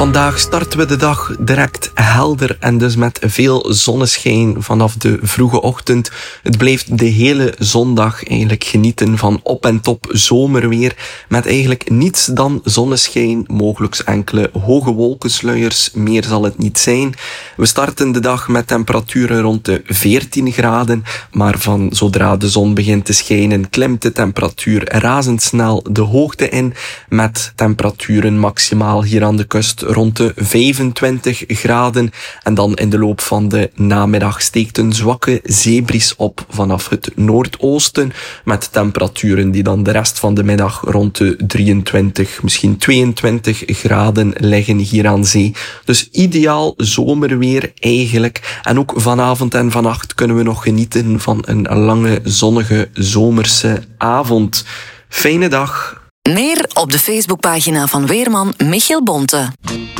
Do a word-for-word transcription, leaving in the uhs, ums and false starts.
Vandaag starten we de dag direct helder en dus met veel zonneschijn vanaf de vroege ochtend. Het blijft de hele zondag eigenlijk genieten van op en top zomerweer met eigenlijk niets dan zonneschijn, mogelijk enkele hoge wolkensluiers, meer zal het niet zijn. We starten de dag met temperaturen rond de veertien graden, maar van zodra de zon begint te schijnen klimt de temperatuur razendsnel de hoogte in met temperaturen maximaal hier aan de kust rond de vijfentwintig graden. En dan in de loop van de namiddag steekt een zwakke zeebries op vanaf het noordoosten met temperaturen die dan de rest van de middag rond de drieëntwintig, misschien tweeëntwintig graden liggen hier aan zee. Dus ideaal zomerweer eigenlijk. En ook vanavond en vannacht kunnen we nog genieten van een lange zonnige zomerse avond. Fijne dag. Meer op de Facebookpagina van weerman Michiel Bonte.